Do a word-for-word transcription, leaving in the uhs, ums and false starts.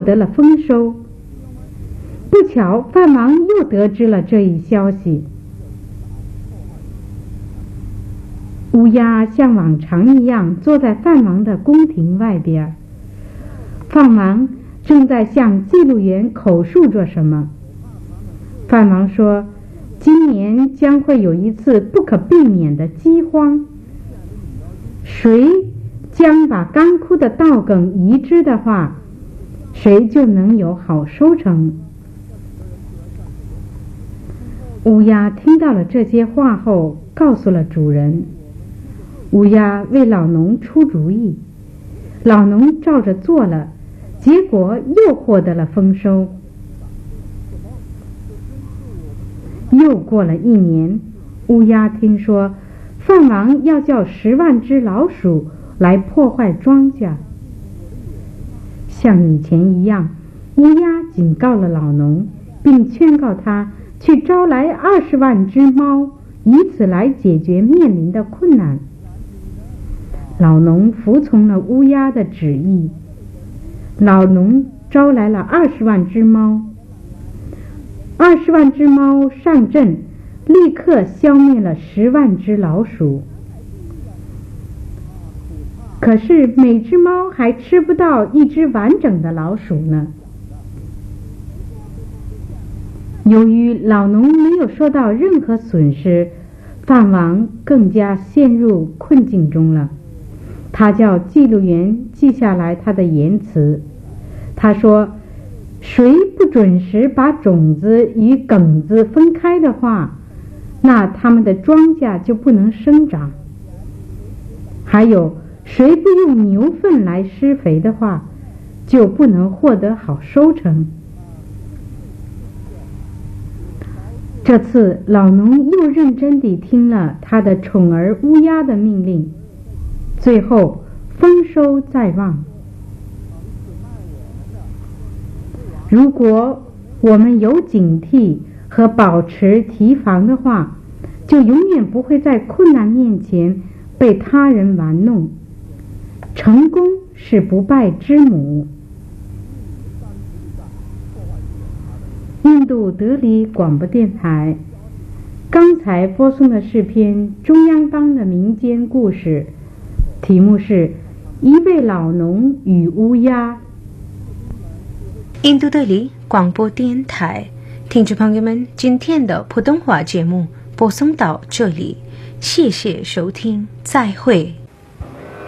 得了丰收。不巧，范王又得知了这一消息。乌鸦像往常一样坐在范王的宫廷外边，范王正在向记录员口述着什么。范王说，今年将会有一次不可避免的饥荒，谁将把干枯的稻梗移植的话，谁就能有好收成。乌鸦听到了这些话后，告诉了主人。乌鸦为老农出主意，老农照着做了，结果又获得了丰收。又过了一年，乌鸦听说范王要叫十万只老鼠来破坏庄稼。像以前一样，乌鸦警告了老农，并劝告他去招来二十万只猫，以此来解决面临的困难。老农服从了乌鸦的旨意，老农招来了二十万只猫。二十万只猫上阵，立刻消灭了十万只老鼠。可是每只猫还吃不到一只完整的老鼠呢。由于老农没有受到任何损失，范王更加陷入困境中了。他叫记录员记下来他的言辞。他说，谁不准时把种子与梗子分开的话，那他们的庄稼就不能生长。还有，谁不用牛粪来施肥的话，就不能获得好收成。这次老农又认真地听了他的宠儿乌鸦的命令，最后丰收在望。如果我们有警惕和保持提防的话，就永远不会在困难面前被他人玩弄。成功是不败之母。印度德里广播电台，刚才播送的是篇中央邦的民间故事，题目是一位老农与乌鸦。 印度德里广播电台，听众朋友们，今天的普通话节目播送到这里，谢谢收听，再会。